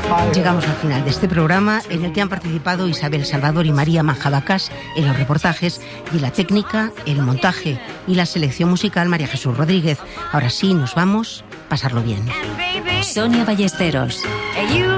Llegamos al final de este programa, en el que han participado Isabel Salvador y María Manjabacas en los reportajes, y la técnica, el montaje y la selección musical María Jesús Rodríguez. Ahora sí, nos vamos, pasarlo bien. Sonia Ballesteros.